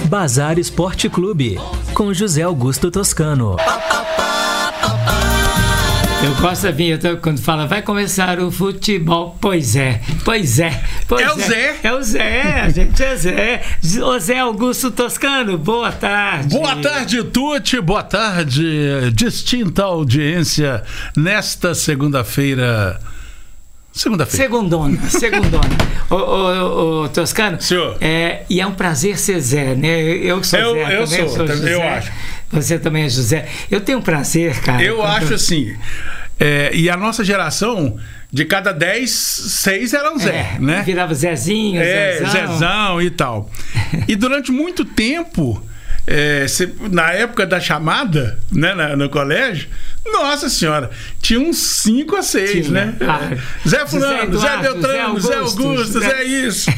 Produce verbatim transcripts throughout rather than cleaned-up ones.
Bazar Esporte Clube, com José Augusto Toscano. Eu gosto da vinheta quando fala, vai começar o futebol. Pois é, pois é. Pois é o Zé. É o Zé, a gente é Zé. O Zé Augusto Toscano, boa tarde. Boa tarde, Tuti. Boa tarde, distinta audiência, nesta segunda-feira. Segunda-feira. Segundona, segundona. ô, ô, ô, Toscano. Senhor. É, e é um prazer ser Zé, né? Eu sou eu, Zé eu também, sou, sou José. eu acho. Você também é José. Eu tenho um prazer, cara. Eu quando... acho assim. É, e a nossa geração, de cada dez, seis eram Zé, é, né? Virava Zezinho, É, Zezão. Zezão e tal. E durante muito tempo, é, cê, na época da chamada, né, na, no colégio, nossa senhora, tinha uns cinco a seis, tinha, né? Ah, Zé Fulano, Zé, Eduardo, Zé Beltrano, Zé Augusto, Zé, Augusto, Zé... Zé isso.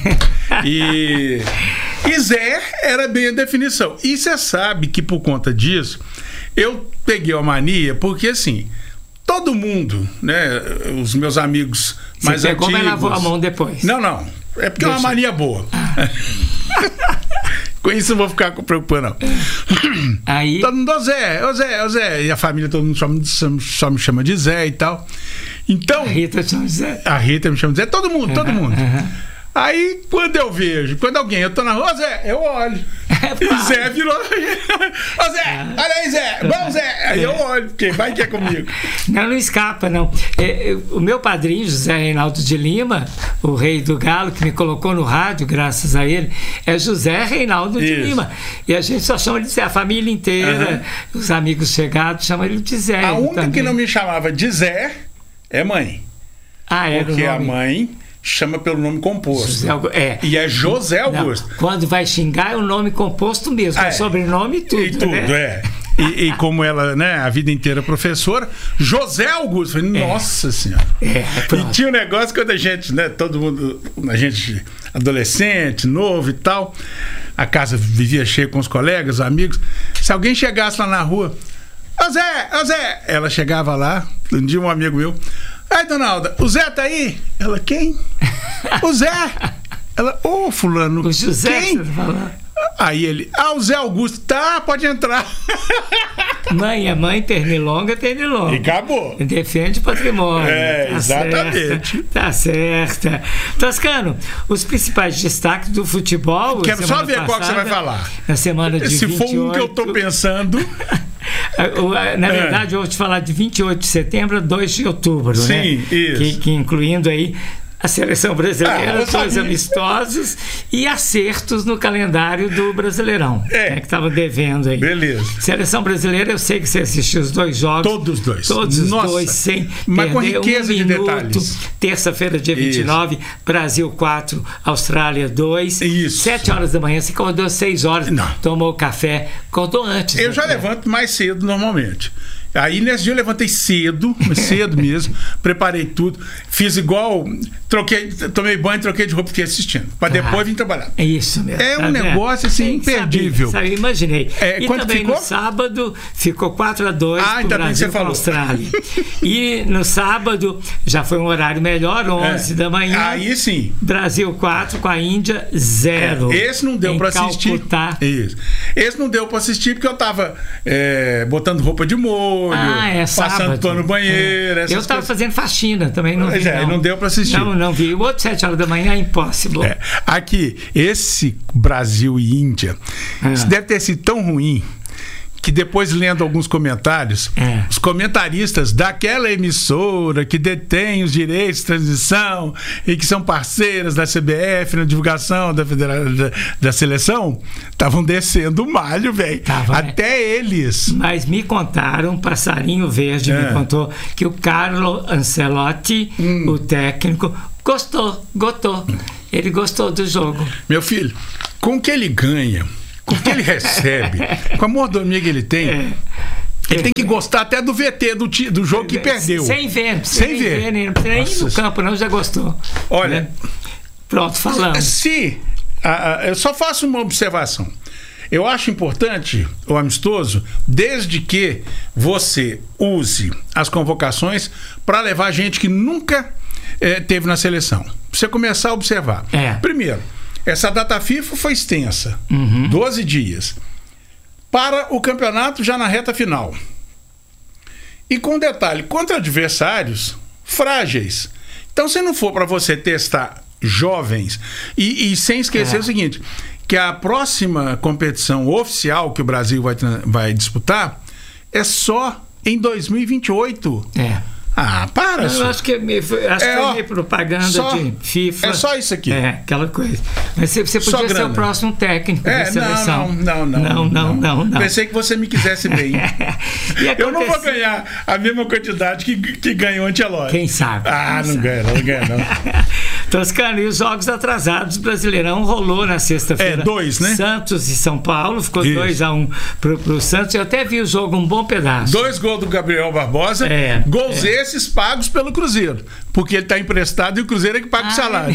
E, e Zé era bem a definição. E você sabe que por conta disso, eu peguei a mania, porque assim, todo mundo, né, os meus amigos mais você pegou, antigos... mas lavou a mão depois. Não, não. É porque Deixa. é uma mania boa. Ah. Com isso não vou ficar preocupado, não. Aí... Todo mundo, ô Zé, ô Zé, ô Zé. E a família, todo mundo só me, só me chama de Zé e tal. Então... A Rita chama de Zé. A Rita me chama de Zé. Todo mundo, todo mundo. Uhum. Aí, quando eu vejo, quando alguém, eu tô na rua, ô Zé, eu olho. É, e Zé virou... Ô Zé, ah. olha aí, Zé, vamos, Zé. Aí eu olho, porque vai que é comigo. Não, não escapa, não. É, o meu padrinho, José Reinaldo de Lima, o rei do galo, que me colocou no rádio, graças a ele, é José Reinaldo de Isso. Lima. E a gente só chama de Zé, a família inteira, uhum. os amigos chegados, chamam ele de Zé. A única também. que não me chamava de Zé é mãe. Ah, é? Porque a mãe... chama pelo nome composto. José, é. E é José Augusto. Não, quando vai xingar é o nome composto mesmo, ah, é. sobrenome e tudo. E tudo, né? é. E, e como ela, né, a vida inteira professora, José Augusto. Falei, nossa é. senhora. É, e tinha um negócio quando a gente, né, todo mundo, a gente adolescente, novo e tal, a casa vivia cheia com os colegas, amigos. Se alguém chegasse lá na rua, ô Zé, ô Zé, ela chegava lá, um dia um amigo meu, aí, Donalda, o Zé tá aí? Ela, quem? O Zé. Ela, ô, oh, fulano, o José, quem? Aí ele, ah, o Zé Augusto, tá, pode entrar. Mãe é mãe, pernilonga é pernilonga. E acabou. Defende o patrimônio. É, tá exatamente. Certa, tá certa. Toscano, os principais destaques do futebol... Quero só ver passada, qual que você vai falar. Na semana de Se vinte e oito... for um que eu tô pensando... Na verdade, é. eu vou te falar de vinte e oito de setembro a dois de outubro, Sim, né? isso. Que, que incluindo aí a seleção brasileira, ah, dois amistosos e acertos no calendário do Brasileirão, é. né, que estava devendo aí. Beleza. Seleção brasileira, eu sei que você assistiu os dois jogos. Todos os dois. Todos os Nossa. dois, sem Mas com perder riqueza um de minuto. detalhes. Terça-feira, dia vinte e nove, Isso. Brasil quatro, Austrália dois. Isso. sete horas da manhã, você acordou às seis horas, Não. tomou café, acordou antes. Eu já levanto mais cedo normalmente. Aí nesse dia eu levantei cedo, cedo mesmo, preparei tudo, fiz igual, troquei, tomei banho, troquei de roupa, fiquei assistindo, para depois vir trabalhar. É isso mesmo. É um tá negócio assim imperdível. Sabe, sabe, imaginei. É, e também ficou? No sábado ficou quatro a dois ah, pro Brasil com a Austrália. E no sábado já foi um horário melhor, onze é. da manhã. Aí sim. Brasil quatro com a Índia zero. É, esse não deu para assistir. Isso. Esse não deu para assistir porque eu tava é, botando roupa de molho. Ah, é, passando sábado. pano no banheiro. É. Eu estava coisas. fazendo faxina, também não vi. É, não. não deu para assistir. Não, não vi. O outro sete horas da manhã é impossível. É. Aqui, esse Brasil e Índia, ah. isso deve ter sido tão ruim que depois, lendo alguns comentários, é. os comentaristas daquela emissora que detém os direitos de transmissão e que são parceiras da C B F na divulgação da, federa... da, da seleção, estavam descendo o malho, velho. Até é. eles. Mas me contaram, um passarinho verde é. me contou que o Carlo Ancelotti, hum. o técnico, gostou, gostou. Ele gostou do jogo. Meu filho, com o que ele ganha, com o que ele recebe, com a mordomia que ele tem, é. ele tem que gostar até do V T do, do jogo que perdeu. Sem ver, sem, sem ver. ver. Não precisa nem ir no campo, não, já gostou. Olha, né? Pronto, falamos. Se, a, a, eu só faço uma observação. Eu acho importante o amistoso, desde que você use as convocações para levar gente que nunca é, teve na seleção. Pra você começar a observar. É. Primeiro, essa data FIFA foi extensa, Uhum. doze dias. Para o campeonato já na reta final. E com detalhe, contra adversários frágeis. Então, se não for para você testar jovens, e, e sem esquecer É. o seguinte, que a próxima competição oficial que o Brasil vai, tra- vai disputar é só em dois mil e vinte e oito. É. Ah, para, Eu senhor. acho que, é meio- foi- acho É, que foi ó, meio propaganda só- de FIFA. é só isso aqui. É, aquela coisa. Mas você, você Só podia ser grana. o próximo técnico da É, seleção. não, não, não, não, Não, não, não, não. Pensei que você me quisesse bem. E Eu não vou aconteceu- ganhar a mesma quantidade que, que ganhou o Ancelotti. Quem sabe? Ah, Quem não sabe? ganha, não ganha, não. Toscano, e os jogos atrasados, Brasileirão rolou na sexta-feira. É, dois, né? Santos e São Paulo, ficou Isso. dois a um pro, pro Santos. Eu até vi o jogo um bom pedaço. Dois gols do Gabriel Barbosa. É, gols é. esses pagos pelo Cruzeiro. Porque ele está emprestado e o Cruzeiro é que paga o salário.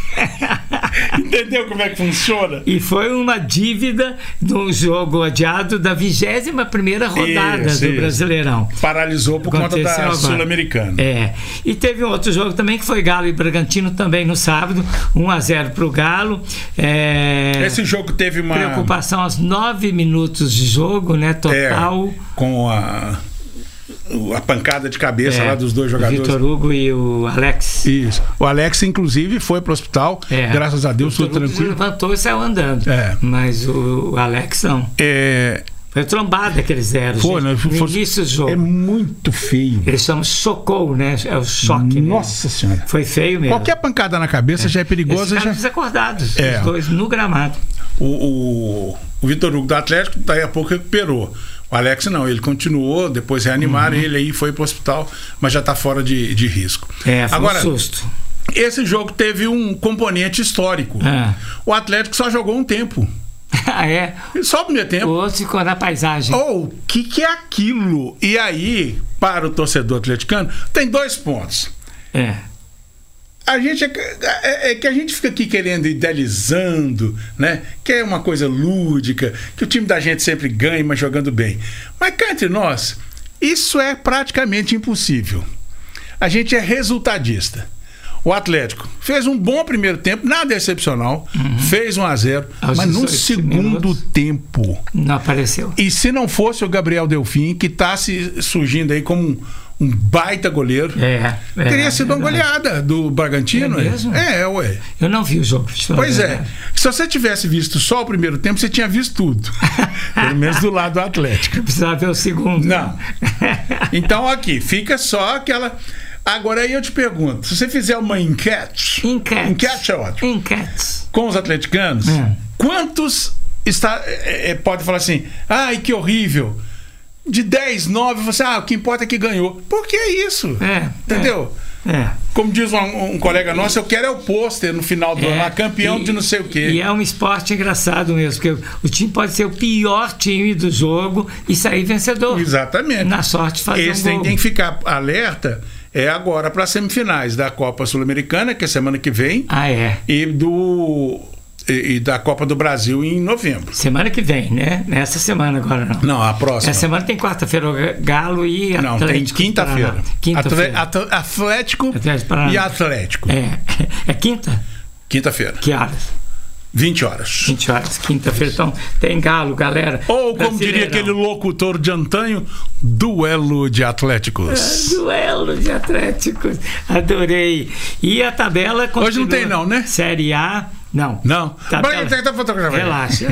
Entendeu como é que funciona? E foi uma dívida no jogo adiado da vigésima primeira rodada Isso, do isso. Brasileirão. Paralisou por conta Aconteceu da agora. Sul-Americana. É. E teve um outro jogo também que foi Galo e Bragantino também no sábado, um a zero pro Galo. É... Esse jogo teve uma. Preocupação aos nove minutos de jogo, né? É, Total. com a, a pancada de cabeça É, lá dos dois o jogadores. Vitor Hugo e o Alex. Isso. O Alex, inclusive, foi pro hospital. É. Graças a Deus, O tudo Vitor Hugo se tranquilo. levantou e saiu andando. É. Mas o, o Alex não. É, Foi trombada aquele zero. foi, gente. né? No Foi- início do jogo. é muito feio. Eles chamam chocou, né? É o choque. Nossa mesmo. Senhora. Foi feio mesmo. Qualquer pancada na cabeça já é Eles perigosa. ficaram Já... desacordados, É. os dois no gramado. O, o, o Vitor Hugo do Atlético, daí a pouco recuperou. O Alex não, ele continuou, depois reanimaram Uhum. ele aí, foi pro hospital, mas já está fora de, de risco. É, foi Agora, um susto. esse jogo teve um componente histórico. Ah. O Atlético só jogou um tempo. Ah, é? Só o primeiro O tempo. outro ficou na paisagem. Ou, o que, que é aquilo? E aí, para o torcedor atleticano, tem dois pontos. É. A gente é, é- é que a gente fica aqui querendo, idealizando, né? Que é uma coisa lúdica, que o time da gente sempre ganha, mas jogando bem. Mas cá entre nós, isso é praticamente impossível. A gente é resultadista. O Atlético fez um bom primeiro tempo, nada excepcional, fez um a zero, Aos mas no dezoito segundo minutos. tempo. Não apareceu. E se não fosse o Gabriel Delfim, que está se surgindo aí como um, um baita goleiro, É. é teria sido uma verdade. goleada do Bragantino. É mesmo? É, ué. Eu não vi o jogo. pra te falar a Pois é. verdade. Se você tivesse visto só o primeiro tempo, você tinha visto tudo. Pelo menos do lado do Atlético. Eu precisava ver o segundo. Não. Então, aqui, fica só aquela. Agora aí eu te pergunto: se você fizer uma enquete. Enquete. Enquete é ótimo. Enquete. Com os atleticanos, É. quantos está, é, é, pode falar assim, ai, que horrível. De dez, nove, você, ah, o que importa é que ganhou. Por que isso? É. Entendeu? É. Como diz um, um colega nosso, eu quero é o pôster no final do É. ano, lá, campeão E- de não sei o quê. E é um esporte engraçado mesmo, porque o time pode ser o pior time do jogo e sair vencedor. Exatamente. Na sorte fazer Esse um tem, gol. tem que ficar alerta é agora para as semifinais da Copa Sul-Americana, que é semana que vem, Ah, é. e do e, e da Copa do Brasil em novembro. Semana que vem, né? Nessa semana agora não. Não, a próxima. Essa semana tem quarta-feira o Galo e Não, Atlético. tem de quinta-feira. Paraná. Quinta-feira. Atle- At- Atlético Atlético de Paraná. e Atlético. É. É quinta? Quinta-feira, Que horas? vinte horas. vinte horas. Quinta-feira. Então tem Galo, galera. Ou, como diria Brasileirão. aquele locutor de antanho, duelo de Atléticos. Duelo de Atléticos. Adorei. E a tabela continua. Hoje não tem não, né? Série A. Não. Não? Tabela... Vai, tá fotografando. Relaxa.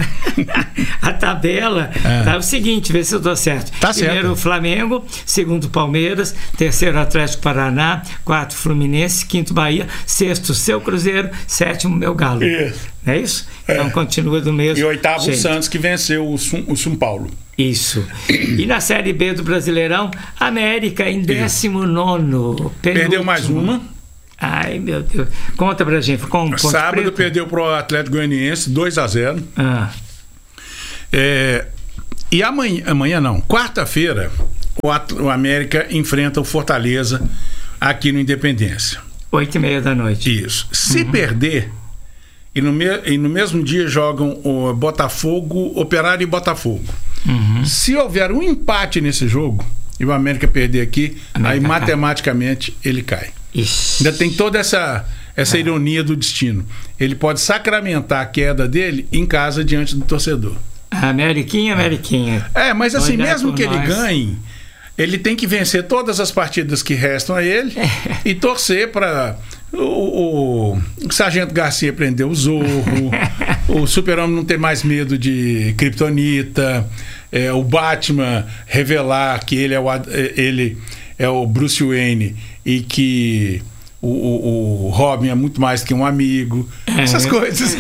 A tabela É. tá o seguinte, vê se eu tô certo. Tá Primeiro certo. o Flamengo, segundo o Palmeiras, terceiro Atlético Paraná, quarto Fluminense, quinto Bahia, sexto seu Cruzeiro, sétimo meu Galo. Isso. Não é isso? Então continua do mesmo E oitavo o jeito. Santos, que venceu o Sum- o São Paulo. Isso. E na Série B do Brasileirão, América em décimo nono. Perdeu mais uma. Ai, meu Deus. Conta pra gente. Com, com Sábado preto? perdeu para o Atlético Goianiense dois a zero. Ah, É, e amanhã, amanhã não, quarta-feira, o, At- o América enfrenta o Fortaleza aqui no Independência. oito e meia da noite. Isso. Se perder, e no, me- e no mesmo dia jogam o Botafogo, Operário e Botafogo. Se houver um empate nesse jogo e o América perder aqui, América aí cai. matematicamente ele cai. Ixi. Ainda tem toda essa essa é. ironia do destino. Ele pode sacramentar a queda dele em casa diante do torcedor. Ameriquinha, Ameriquinha. É, mas assim, mesmo que nós. ele ganhe, ele tem que vencer todas as partidas que restam a ele é. e torcer para o, o, o Sargento Garcia prender o Zorro, o Super-Homem não ter mais medo de Kryptonita, é, o Batman revelar que ele é o, ele é o Bruce Wayne e que o, o, o Robin é muito mais que um amigo, é, essas coisas.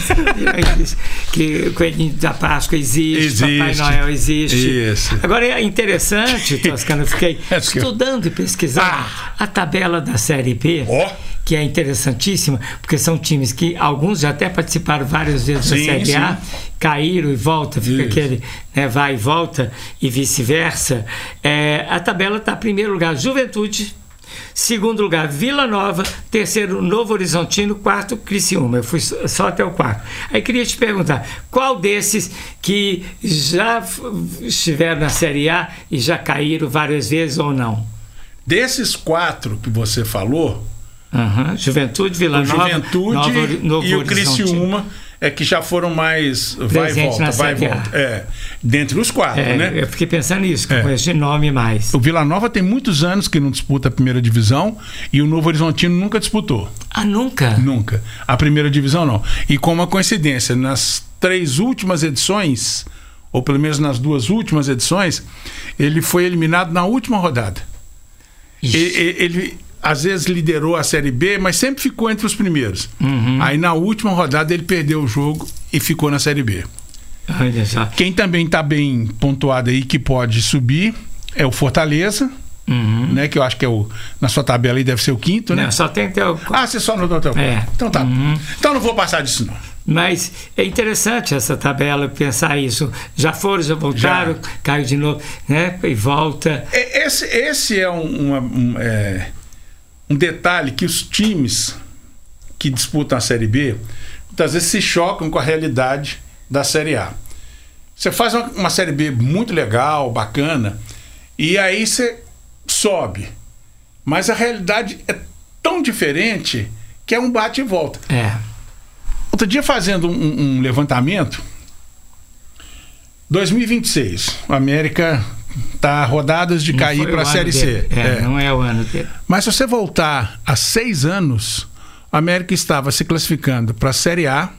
Que o Coelhinho da Páscoa existe, existe, Papai Noel existe. Isso. Agora é interessante, Toscano, eu fiquei estudando e pesquisando ah. a tabela da Série B, oh. que é interessantíssima, porque são times que alguns já até participaram várias vezes sim, da Série sim. A, caíram e volta, fica Isso. aquele né, vai e volta e vice-versa. É, a tabela está em primeiro lugar, Juventude. Segundo lugar, Vila Nova. Terceiro, Novo Horizontino. Quarto, Criciúma. Eu fui só até o quarto. Aí queria te perguntar, qual desses que já estiveram na Série A e já caíram várias vezes ou não? Desses quatro que você falou, uhum. Juventude, Vila Nova, Juventude Nova, Novo e o Criciúma é que já foram mais vai e volta, vai e volta. É, dentre os quatro, é, né? Eu fiquei pensando nisso, que é. eu conheço de nome mais. O Vila Nova tem muitos anos que não disputa a primeira divisão e o Novo Horizontino nunca disputou. Ah, nunca? Nunca. A primeira divisão não. E com uma coincidência, nas três últimas edições, ou pelo menos nas duas últimas edições, ele foi eliminado na última rodada. Ele, ele às vezes liderou a Série B, mas sempre ficou entre os primeiros. Uhum. Aí na última rodada ele perdeu o jogo e ficou na Série B. Olha só. Quem também está bem pontuado aí que pode subir é o Fortaleza, uhum. né? Que eu acho que é o na sua tabela aí deve ser o quinto, né? Não, só tem até o... Ah, você só anotou até o é. Então tá. Uhum. Então não vou passar disso não. Mas é interessante essa tabela, pensar isso. Já foram, já voltaram, já. Caiu de novo, né? E volta. Esse, esse é um, uma, um, é, um detalhe que os times que disputam a Série B muitas vezes se chocam com a realidade da Série A. Você faz uma, uma Série B muito legal, bacana, e aí você sobe. Mas a realidade é tão diferente que é um bate e volta. É. Outro dia, fazendo um, um levantamento, dois mil e vinte e seis, o América está rodadas de não cair para a Série C. É, é. Não é o ano dele. Mas se você voltar a seis anos, o América estava se classificando para a Série A,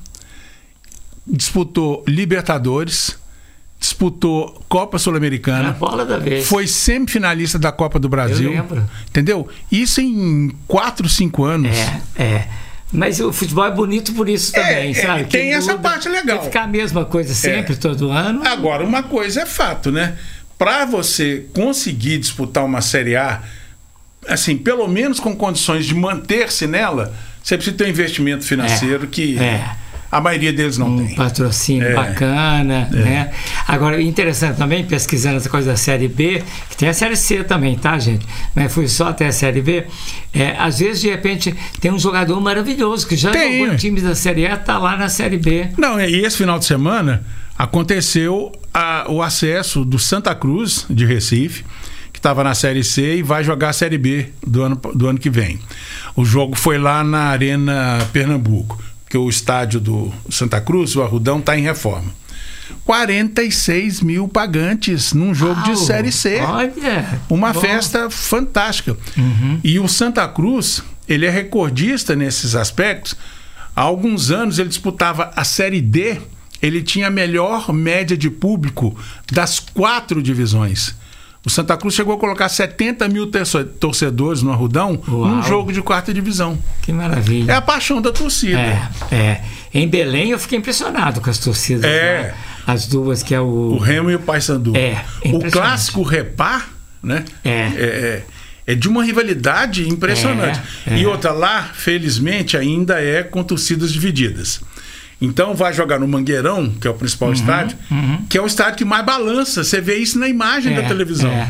disputou Libertadores, disputou Copa Sul-Americana, a bola da vez. Foi semifinalista da Copa do Brasil. Eu lembro. Entendeu? Isso em quatro, cinco anos. É, é. Mas o futebol é bonito por isso também, é, sabe? É, tem essa parte legal. Vai ficar a mesma coisa sempre, é. todo ano. Agora, uma coisa é fato, né? Para você conseguir disputar uma Série A, assim, pelo menos com condições de manter-se nela, você precisa ter um investimento financeiro é, que é. a maioria deles não um tem. Um patrocínio é. bacana, é. né? Agora, interessante também, pesquisando essa coisa da Série B, que tem a Série C também, tá, gente? Mas fui só até a Série B. É, às vezes, de repente, tem um jogador maravilhoso que já tem. jogou em times da Série A, tá lá na Série B. Não, e esse final de semana aconteceu a, o acesso do Santa Cruz, de Recife, que estava na Série C e vai jogar a Série B do ano, do ano que vem. O jogo foi lá na Arena Pernambuco, que o estádio do Santa Cruz, o Arrudão, está em reforma. quarenta e seis mil pagantes num jogo Uau, de Série C. Olha! Uma bom. festa fantástica. Uhum. E o Santa Cruz, ele é recordista nesses aspectos. Há alguns anos ele disputava a Série D, ele tinha a melhor média de público das quatro divisões. O Santa Cruz chegou a colocar setenta mil torcedores no Arrudão Uau. num jogo de quarta divisão. Que maravilha. É a paixão da torcida. É, é. Em Belém eu fiquei impressionado com as torcidas. É. Né? As duas, que é o... O Remo e o Paysandu. É, o clássico Repá, né? É. É, é, é de uma rivalidade impressionante. É, é. E outra lá, felizmente, ainda é com torcidas divididas. Então vai jogar no Mangueirão, que é o principal uhum, estádio, uhum. que é o estádio que mais balança. Você vê isso na imagem é, da televisão. É.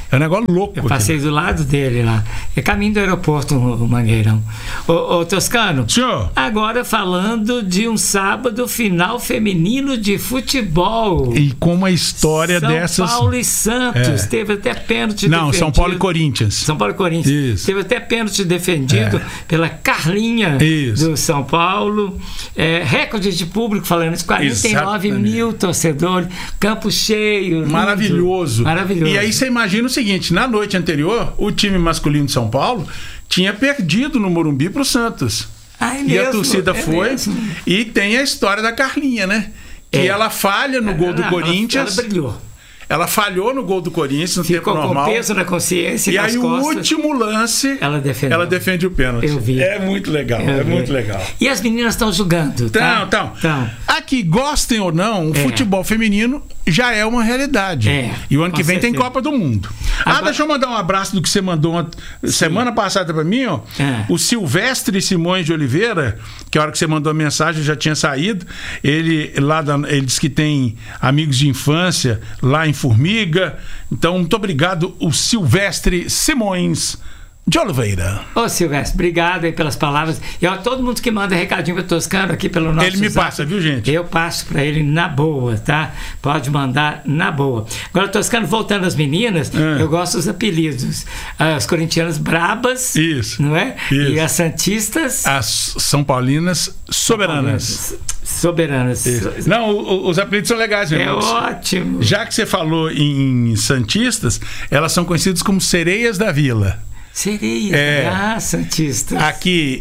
É um negócio louco. Eu passei do lado dele lá. É caminho do aeroporto, o Mangueirão. Ô, ô Toscano. Senhor. Agora falando de um sábado final feminino de futebol. E como a história São dessas... São Paulo e Santos. É. Teve até pênalti Não, defendido. São Paulo e Corinthians. São Paulo e Corinthians. Isso. Teve até pênalti defendido é. pela Carlinha isso. do São Paulo. É, recorde de público, falando isso, quarenta e nove mil torcedores, campo cheio. Lindo. Maravilhoso. Maravilhoso. E aí você imagina o seguinte, na noite anterior, o time masculino de São Paulo tinha perdido no Morumbi pro Santos. Ai, e mesmo? a torcida é foi. Mesmo? E tem a história da Carlinha, né? Que é. ela falha no gol do Não, Corinthians. Ela brilhou. Ela falhou no gol do Corinthians no Ficou tempo normal. Com peso na consciência. E aí costas, o último lance, ela, ela defende o pênalti. Eu vi. É muito legal, Eu é vi. muito legal. E as meninas estão jogando, tá? Então, então. Aqui, gostem ou não, o é. futebol feminino já é uma realidade. É, e o ano que vem certeza. tem Copa do Mundo. Agora... Ah, deixa eu mandar um abraço do que você mandou uma... semana passada pra mim, ó. É. O Silvestre Simões de Oliveira, que a hora que você mandou a mensagem já tinha saído. Ele lá da... ele disse que tem amigos de infância lá em Formiga. Então, muito obrigado, o Silvestre Simões de Oliveira. Ô Silvestre, obrigado aí pelas palavras. E ó, todo mundo que manda recadinho para Toscano aqui pelo nosso Ele me zap, passa, viu, gente? Eu passo para ele na boa, tá? Pode mandar na boa. Agora, Toscano, voltando às meninas, é. eu gosto dos apelidos. As corintianas brabas, isso, não é? Isso. E as santistas... As São Paulinas soberanas. Soberanas. Isso. Não, o, os apelidos são legais mesmo. É ótimo. Já que você falou em santistas, elas são conhecidas como sereias da vila. Sereias, é, ah, santistas. Aqui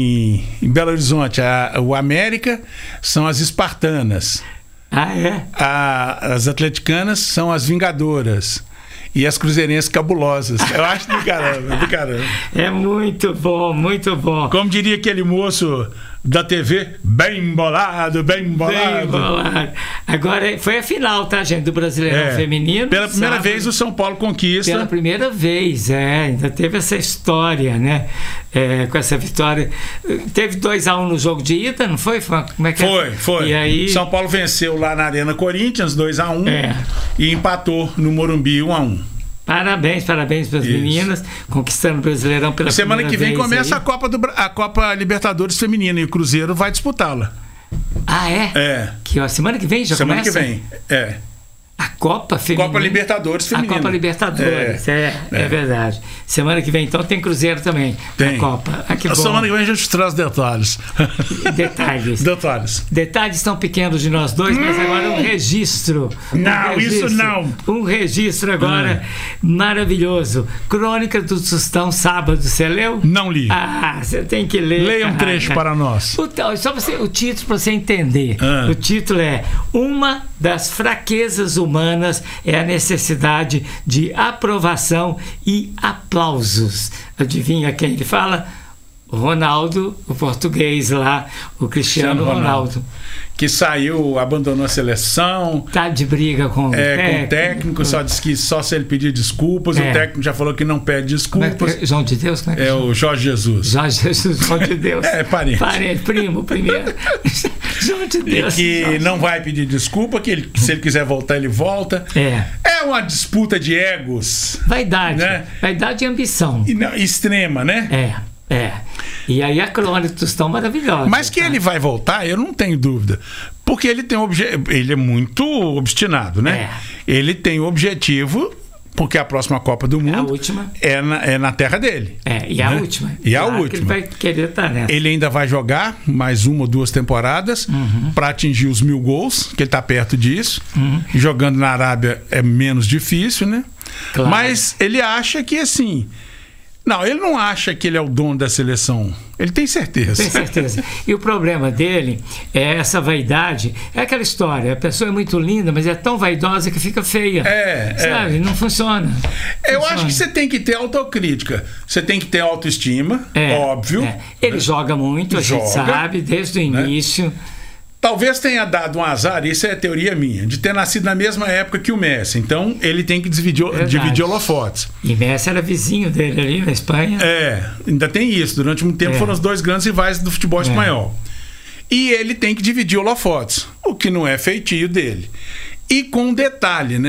em, em Belo Horizonte, a, o América são as espartanas. Ah, é? A, as atleticanas são as vingadoras. E as cruzeirenses cabulosas. Eu acho do caramba, do caramba. É muito bom, muito bom. Como diria aquele moço da T V, bem bolado, bem bolado. Bem bolado. Agora, foi a final, tá, gente, do Brasileirão é, Feminino. Pela primeira sábado. vez o São Paulo conquista. Pela primeira vez, é. Ainda teve essa história, né? É, com essa vitória. Teve dois a um no jogo de ida, não foi? Como é que foi, é? foi. E aí... São Paulo venceu lá na Arena Corinthians, dois a um. É. E empatou no Morumbi, um a um. Parabéns, parabéns para as meninas, conquistando o Brasileirão pela Semana primeira que vem vez começa aí. a Copa, do, a Copa Libertadores Feminina e o Cruzeiro vai disputá-la. Ah, é? É. Que, ó, semana que vem já semana começa? Semana que vem, é. A Copa Feminina? Copa Libertadores Feminina. A Copa Libertadores, é, é, é. é verdade. Semana que vem, então, tem Cruzeiro também. Tem. A Copa. Ah, que a bom. semana que vem a gente traz detalhes. Detalhes. Detalhes. Detalhes tão pequenos de nós dois, mas agora um registro. Um não, registro, isso não. Um registro agora hum. maravilhoso. Crônica do Tostão, sábado. Você leu? Não li. Ah, você tem que ler. Leia um trecho para nós. O, só você, o título para você entender. Ah. O título é Uma das fraquezas humanas é a necessidade de aprovação e aplausos. Adivinha quem ele fala? O Ronaldo, o português lá, o Cristiano Ronaldo. Ronaldo. Que saiu, abandonou a seleção. Tá de briga com o é, técnico. Com o técnico, só disse que só se ele pedir desculpas. É. O técnico já falou que não pede desculpas. É, João de Deus? Como é que é o Jorge Jesus. Jorge Jesus, João de Deus. É, parente. Parente, primo, primeiro. João de Deus. E que Jorge. Não vai pedir desculpa, que ele, se ele quiser voltar, ele volta. É. É uma disputa de egos. Vaidade. Né? Vaidade e ambição. E não, extrema, né? É. É, e aí a crônica do Tostão maravilhosa. Mas que tá? Ele vai voltar, eu não tenho dúvida. Porque ele tem obje... ele é muito obstinado, né? É. Ele tem o objetivo, porque a próxima Copa do Mundo é, a última. É, na, é na terra dele. É, e né? a última. E claro a última. Que ele vai querer estar nessa. Ele ainda vai jogar mais uma ou duas temporadas uhum. para atingir os mil gols, que ele está perto disso. Uhum. Jogando na Arábia é menos difícil, né? Claro. Mas ele acha que assim. Não, ele não acha que ele é o dono da seleção. Ele tem certeza. Tem certeza. E o problema dele é essa vaidade. É aquela história. A pessoa é muito linda, mas é tão vaidosa que fica feia. É. Sabe? É. Não funciona. Eu funciona. acho que você tem que ter autocrítica. Você tem que ter autoestima, é, óbvio. É. Ele né? joga muito, a joga, gente sabe, desde o início. Né? Talvez tenha dado um azar, isso é a teoria minha, de ter nascido na mesma época que o Messi. Então, ele tem que dividir, dividir holofotes. E Messi era vizinho dele ali na Espanha. É, ainda tem isso. Durante muito tempo é. foram os dois grandes rivais do futebol espanhol. É. E ele tem que dividir holofotes, o que não é feitio dele. E com um detalhe, né?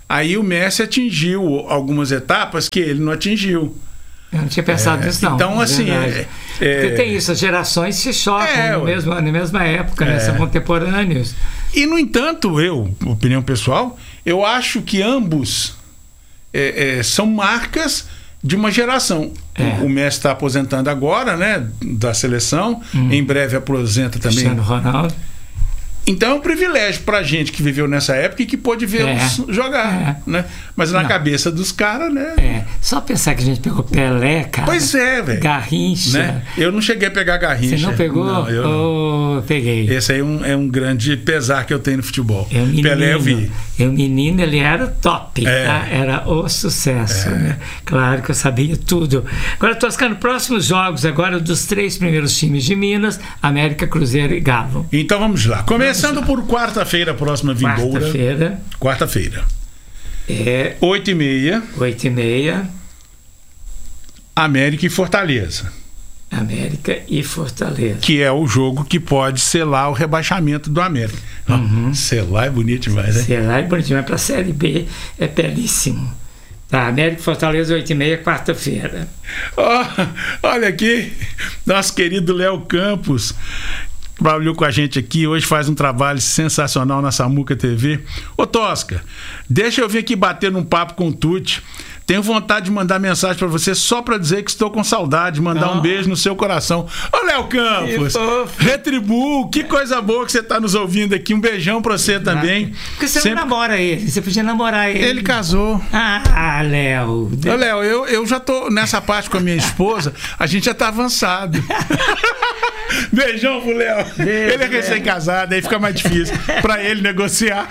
Aí o Messi atingiu algumas etapas que ele não atingiu. Eu não tinha pensado É, nisso, não. então, assim, é, é- Porque tem isso, as gerações se chocam É, no ué. mesmo, na mesma época, né? É. São contemporâneos. E, no entanto, eu, opinião pessoal, eu acho que ambos é, é, são marcas de uma geração. É. O Messi está aposentando agora, né, da seleção, em breve aposenta também. Cristiano Ronaldo. Então é um privilégio pra gente que viveu nessa época e que pôde vê-los É. jogar, né? Mas na Não. cabeça dos caras, né? É, só pensar que a gente pegou Pelé, cara. Pois é, velho. Garrincha. Né? Eu não cheguei a pegar Garrincha. Você não pegou? Não, eu não. Oh, peguei. Esse aí é um, é um grande pesar que eu tenho no futebol. Eu, menino, Pelé eu vi. eu, menino, ele era top, É. tá? Era o sucesso, né? Claro que eu sabia tudo. Agora, Toscano, próximos jogos agora dos três primeiros times de Minas, América, Cruzeiro e Galo. Então vamos lá. Começando Vamos lá. por quarta-feira, próxima vindoura. Quarta-feira Quarta-feira. é oito e meia, oito e meia, América e Fortaleza. América e Fortaleza. Que é o jogo que pode selar o rebaixamento do América. Ó, selar é bonito demais, né? Sei lá, é bonitinho, mas para a Série B é belíssimo. Tá, América e Fortaleza, oito e meia, quarta-feira. Ó, olha aqui, nosso querido Léo Campos trabalhou com a gente aqui, hoje faz um trabalho sensacional na Samuca T V. Ô Tosca, deixa eu vir aqui bater num papo com o Tuti. Tenho vontade de mandar mensagem pra você só pra dizer que estou com saudade, mandar Oh. um beijo no seu coração. Ô Léo Campos, Que fofo. retribuo, que coisa boa que você tá nos ouvindo aqui. Um beijão pra você também. Porque você Sempre- não namora ele, você podia namorar ele. Ele casou. Ah, Léo. Ô, Léo, eu, eu já tô nessa parte com a minha esposa, a gente já tá avançado. Beijão pro Léo. Beijo, Ele é recém-casado, aí fica mais difícil pra ele negociar.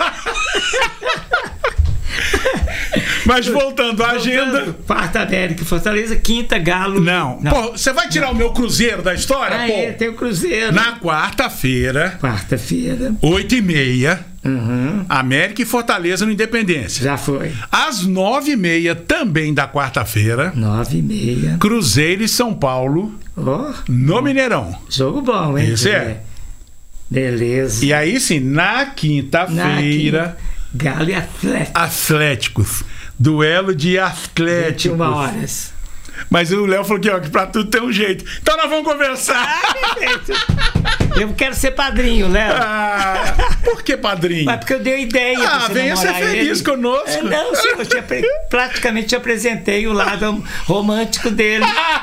Mas voltando à agenda. Quarta, América e Fortaleza, quinta, Galo. Não. Pô, você vai tirar o meu Cruzeiro da história, Ah, pô? é, tem o Cruzeiro. Na quarta-feira, Quarta-feira. oito e meia, Uhum. América e Fortaleza no Independência. Já foi. Às nove e meia, também da quarta-feira, Nove e meia. Cruzeiro e São Paulo Ó, no Mineirão. jogo bom, hein? Esse é. Beleza. E aí sim, na Na quinta-feira, quinta, Galo e Atlético. Atléticos. Duelo de vinte e Atléticos. uma horas. Mas o Léo falou que, ó, que pra tudo tem um jeito. Então nós vamos conversar. Eu quero ser padrinho, Léo. Ah, por que padrinho? Mas porque eu dei ideia. Ah, pra você venha ser namorar feliz ele. conosco. É, não, senhor, eu te apre- praticamente te apresentei o lado romântico dele.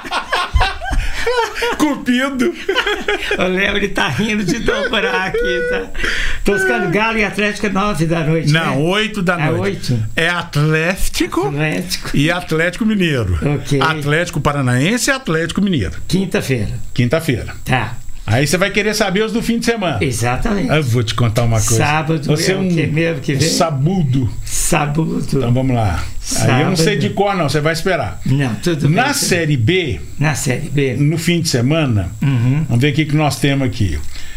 Cupido. O Léo, ele tá rindo de dobrar aqui, tá? Toscano, Galo e Atlético é nove da noite, Não, né? oito da É noite. oito? É Atlético Atlético. e Atlético Mineiro. Ok. Atlético Paranaense e Atlético Mineiro. Quinta-feira. Quinta-feira. Tá. Aí você vai querer saber os do fim de semana. Exatamente. Eu vou te contar uma coisa. Sábado Você é é o um, que mesmo que um vem? sabudo. Sábado. Então vamos lá. Aí eu não sei Sábado. de cor, não. Você vai esperar. Não, tudo bem. Na Série B, Na Série B. no fim de semana, Uhum. vamos ver o que que nós temos aqui.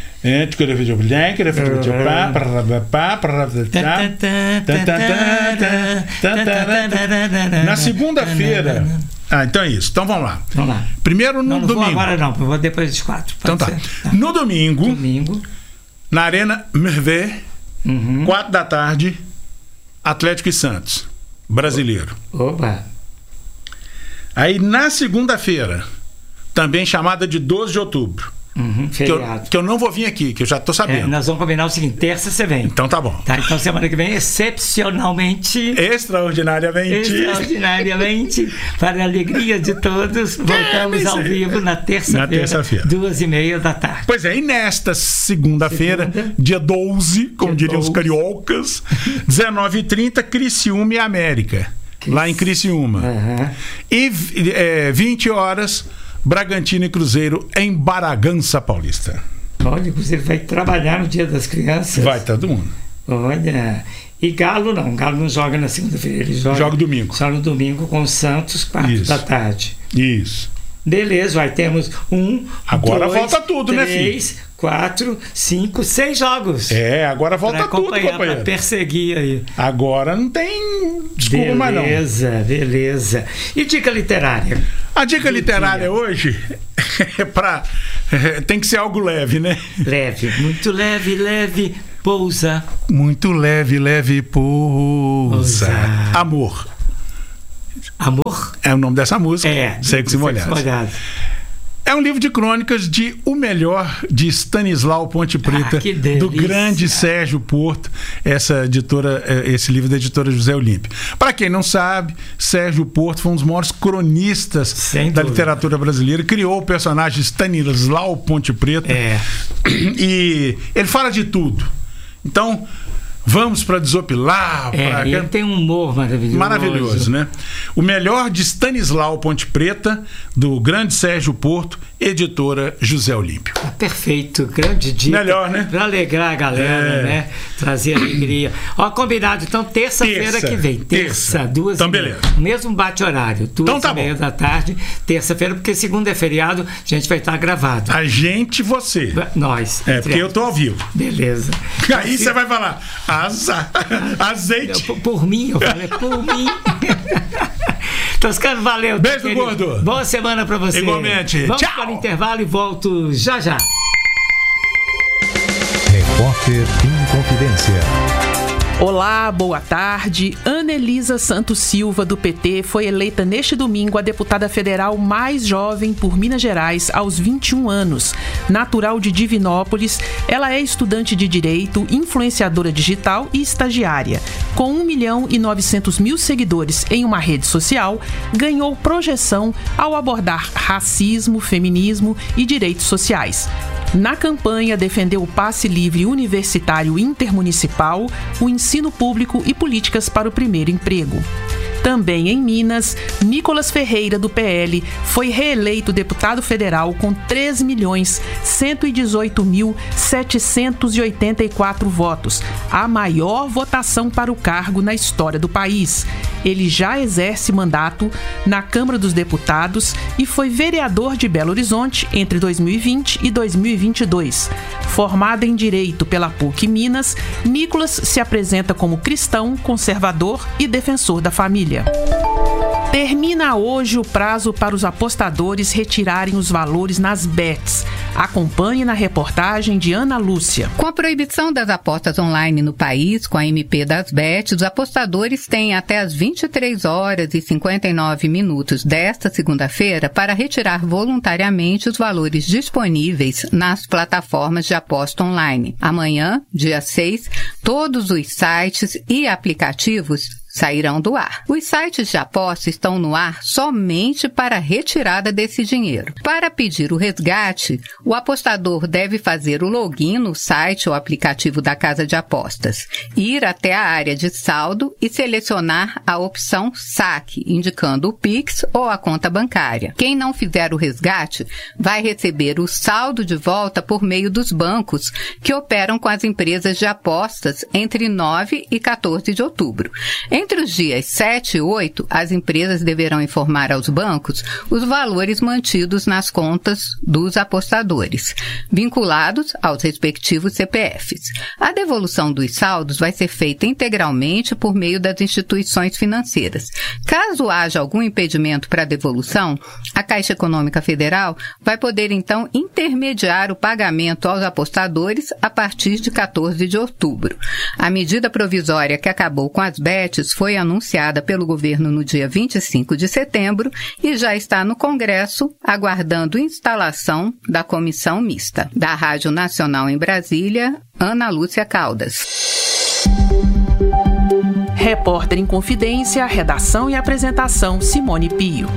Na segunda-feira. Ah, então é isso. Então vamos lá. Vamos lá. Primeiro no Não, não vou domingo. agora não, eu vou depois dos quatro. Então Pode tá. ser? Tá. No domingo, Domingo. na Arena Mervé, Uhum. quatro da tarde, Atlético e Santos, brasileiro. Opa. Aí na segunda-feira, também chamada de doze de outubro, Uhum. que eu, Feriado. que eu não vou vir aqui, que eu já tô É, sabendo. nós vamos combinar o seguinte: terça você vem. Então tá bom. Tá, então semana que vem, excepcionalmente. Extraordinariamente. Extraordinariamente, para a alegria de todos, voltamos É, ao mas é- vivo na terça-feira, Na terça-feira. duas e meia da tarde. Pois é, e nesta segunda-feira, Segunda. dia doze, como Dia diriam os doze. cariocas, dezenove e trinta, Criciúma e América, lá em Criciúma. Aham. E é, vinte horas, Bragantino e Cruzeiro em Bragança Paulista. Olha, você vai trabalhar no Dia das Crianças. Vai todo mundo. Olha. E Galo não, Galo não joga na segunda-feira, ele joga, Joga domingo. só no domingo com o Santos, quatro Isso. da tarde. Isso. Beleza, vai, temos um, Agora dois, volta tudo, né, três, quatro, cinco, seis jogos. É, agora volta Pra tudo, acompanhar, companheiro. pra perseguir aí. Agora não tem desculpa mais não. Beleza, beleza. E dica literária? A dica Do literária dia. hoje é pra. é, tem que ser algo leve, né? Leve, muito leve, leve. pousa. Muito leve, leve, pousa. Pousa. Amor. Amor? É o nome dessa música. É. Secos e Molhados. É um livro de crônicas de O Melhor, de Stanislau Ponte Preta, ah, do grande Sérgio Porto, essa editora, esse livro da editora José Olímpio. Para quem não sabe, Sérgio Porto foi um dos maiores cronistas Sem da dúvida. literatura brasileira, criou o personagem Stanislau Ponte Preta, é. e ele fala de tudo. Então, vamos para desopilar. É, pra... ele tem um humor maravilhoso. Maravilhoso, né? O Melhor, de Stanislau Ponte Preta, do grande Sérgio Porto, editora José Olímpio. Ah, perfeito, grande dia. Melhor, né? Para alegrar a galera, é. né? Trazer alegria. Ó, combinado, então, terça-feira terça, que vem. Terça, terça. duas então, e beleza. meia. Mesmo bate-horário, duas então, tá e meia bom. da tarde, terça-feira, porque segunda é feriado, a gente vai estar gravado. A gente e você. Nós. É, porque eu tô ao vivo. Beleza. Aí você vai falar, azar, azeite. Por, por mim, eu falei, por mim. Toscano, valeu. Beijo, querido. Gordo. Boa semana pra você. Igualmente. Vamos Tchau. para o intervalo e volto já já. Repórter em Confidência. Olá, boa tarde. Ana Elisa Santos Silva, do P T, foi eleita neste domingo a deputada federal mais jovem por Minas Gerais, aos vinte e um anos. Natural de Divinópolis, ela é estudante de Direito, influenciadora digital e estagiária. Com um milhão e novecentos mil seguidores em uma rede social, ganhou projeção ao abordar racismo, feminismo e direitos sociais. Na campanha, defendeu o passe livre universitário intermunicipal, o ensino público e políticas para o primeiro emprego. Também em Minas, Nicolas Ferreira, do P L, foi reeleito deputado federal com três milhões cento e dezoito mil setecentos e oitenta e quatro votos, a maior votação para o cargo na história do país. Ele já exerce mandato na Câmara dos Deputados e foi vereador de Belo Horizonte entre dois mil e vinte e dois mil e vinte e dois. Formado em Direito pela P U C Minas, Nicolas se apresenta como cristão, conservador e defensor da família. Termina hoje o prazo para os apostadores retirarem os valores nas bets. Acompanhe na reportagem de Ana Lúcia. Com a proibição das apostas online no país, com a M P das bets, os apostadores têm até as vinte e três horas e cinquenta e nove minutos desta segunda-feira para retirar voluntariamente os valores disponíveis nas plataformas de aposta online. Amanhã, dia seis, todos os sites e aplicativos sairão do ar. Os sites de aposta estão no ar somente para a retirada desse dinheiro. Para pedir o resgate, o apostador deve fazer o login no site ou aplicativo da casa de apostas, ir até a área de saldo e selecionar a opção saque, indicando o Pix ou a conta bancária. Quem não fizer o resgate vai receber o saldo de volta por meio dos bancos que operam com as empresas de apostas entre nove e quatorze de outubro. Entre os dias sete e oito, as empresas deverão informar aos bancos os valores mantidos nas contas dos apostadores, vinculados aos respectivos C P Fs. A devolução dos saldos vai ser feita integralmente por meio das instituições financeiras. Caso haja algum impedimento para a devolução, a Caixa Econômica Federal vai poder, então, intermediar o pagamento aos apostadores a partir de quatorze de outubro. A medida provisória que acabou com as bets foi anunciada pelo governo no dia vinte e cinco de setembro e já está no Congresso, aguardando instalação da comissão mista. Da Rádio Nacional em Brasília, Ana Lúcia Caldas. Repórter em Confidência, redação e apresentação, Simone Pio.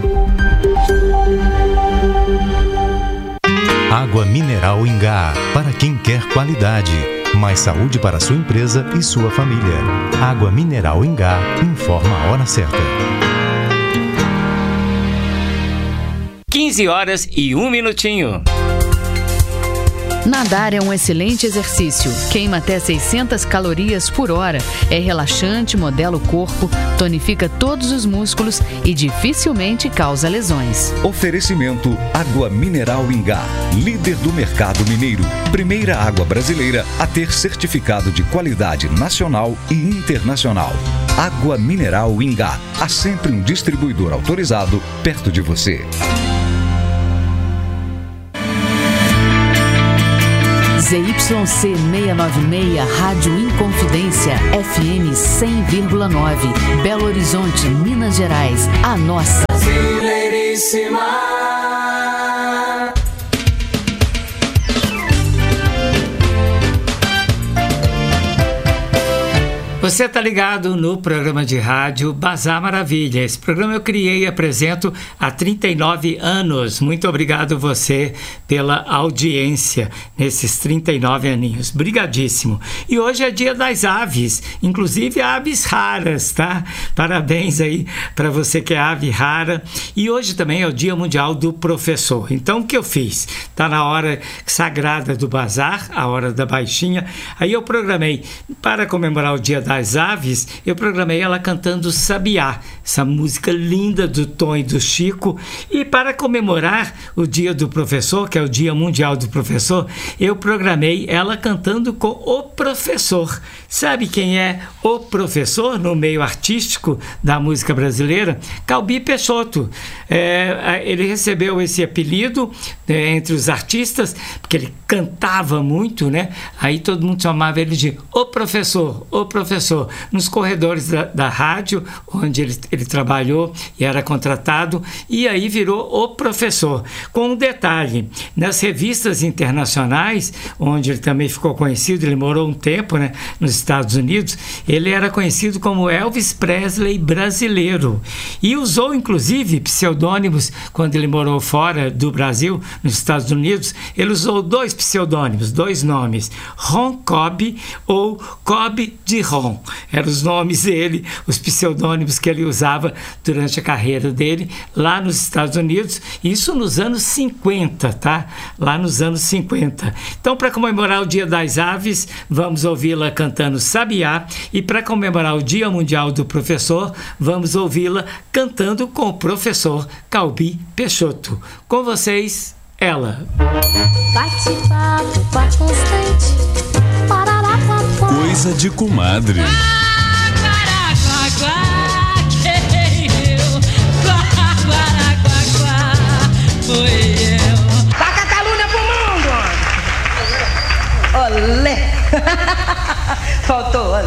Água mineral Ingá, para quem quer qualidade. Mais saúde para sua empresa e sua família. Água mineral Ingá, informa a hora certa. quinze horas e um minutinho. Nadar é um excelente exercício. Queima até seiscentas calorias por hora. É relaxante, modela o corpo, tonifica todos os músculos e dificilmente causa lesões. Oferecimento Água Mineral Ingá, líder do mercado mineiro. Primeira água brasileira a ter certificado de qualidade nacional e internacional. Água Mineral Ingá. Há sempre um distribuidor autorizado perto de você. Z Y C seiscentos e noventa e seis, Rádio Inconfidência, F M cem vírgula nove, Belo Horizonte, Minas Gerais. A nossa. Brasileiríssima. Você está ligado no programa de rádio Bazar Maravilha. Esse programa eu criei e apresento há trinta e nove anos. Muito obrigado você pela audiência nesses trinta e nove aninhos. Brigadíssimo. E hoje é dia das aves, inclusive aves raras, tá? Parabéns aí para você que é ave rara. E hoje também é o Dia Mundial do Professor. Então o que eu fiz? Está na hora sagrada do bazar, a hora da baixinha. Aí eu programei para comemorar o Dia das Aves, eu programei ela cantando Sabiá, essa música linda do Tom e do Chico. E para comemorar o Dia do Professor, que é o Dia Mundial do Professor, eu programei ela cantando com o professor. Sabe quem é o professor no meio artístico da música brasileira? Calbi Peixoto. É, ele recebeu esse apelido é, entre os artistas, porque ele cantava muito, né? Aí todo mundo chamava ele de o professor, o professor. Nos corredores da, da rádio, onde ele, ele trabalhou e era contratado, e aí virou o professor. Com um detalhe, nas revistas internacionais, onde ele também ficou conhecido, ele morou um tempo, né, nos Estados Unidos, ele era conhecido como Elvis Presley brasileiro. E usou, inclusive, pseudônimos quando ele morou fora do Brasil, nos Estados Unidos. Ele usou dois pseudônimos, dois nomes, Ron Cobb ou Cobb de Ron. Eram os nomes dele, os pseudônimos que ele usava durante a carreira dele lá nos Estados Unidos, isso nos anos cinquenta, tá? Lá nos anos cinquenta. Então, para comemorar o Dia das Aves, vamos ouvi-la cantando Sabiá, e para comemorar o Dia Mundial do Professor, vamos ouvi-la cantando com o professor Calbi Peixoto. Com vocês, ela. Bate-papo, papo constante. Coisa de comadre. Da Catalunha pro mundo! Olé! Faltou olé.